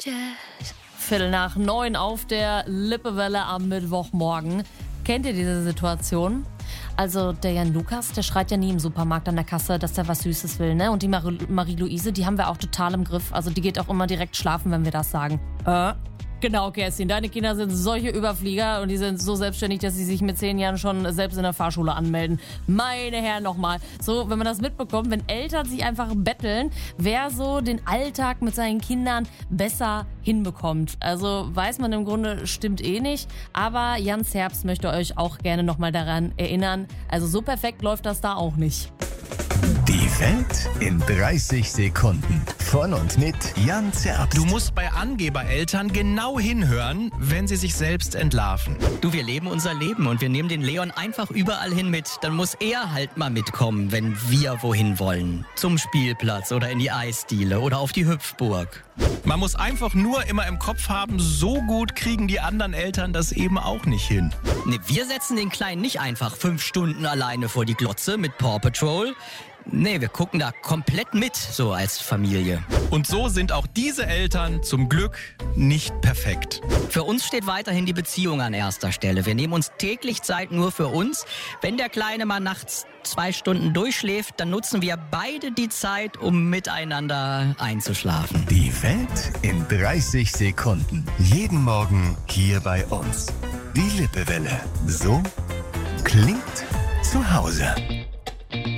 8:15 auf der Lippewelle am Mittwochmorgen. Kennt ihr diese Situation? Also der Jan Lukas, der schreit ja nie im Supermarkt an der Kasse, dass der was Süßes will, ne? Und die Marie-Louise, die haben wir auch total im Griff. Also die geht auch immer direkt schlafen, wenn wir das sagen. Genau, Kerstin, deine Kinder sind solche Überflieger und die sind so selbstständig, dass sie sich mit 10 Jahren schon selbst in der Fahrschule anmelden. Meine Herren, nochmal. So, wenn man das mitbekommt, wenn Eltern sich einfach betteln, wer so den Alltag mit seinen Kindern besser hinbekommt. Also weiß man im Grunde, stimmt eh nicht. Aber Jans Herbst möchte euch auch gerne nochmal daran erinnern. Also so perfekt läuft das da auch nicht. Die Welt in 30 Sekunden. Von und mit Jan Zerbst. Du musst bei Angebereltern genau hinhören, wenn sie sich selbst entlarven. Du, wir leben unser Leben und wir nehmen den Leon einfach überall hin mit. Dann muss er halt mal mitkommen, wenn wir wohin wollen. Zum Spielplatz oder in die Eisdiele oder auf die Hüpfburg. Man muss einfach nur immer im Kopf haben, so gut kriegen die anderen Eltern das eben auch nicht hin. Ne, wir setzen den Kleinen nicht einfach 5 Stunden alleine vor die Glotze mit Paw Patrol. Nee, wir gucken da komplett mit, so als Familie. Und so sind auch diese Eltern zum Glück nicht perfekt. Für uns steht weiterhin die Beziehung an erster Stelle. Wir nehmen uns täglich Zeit nur für uns. Wenn der Kleine mal nachts 2 Stunden durchschläft, dann nutzen wir beide die Zeit, um miteinander einzuschlafen. Die Welt in 30 Sekunden. Jeden Morgen hier bei uns. Die Lippewelle. So klingt zu Hause.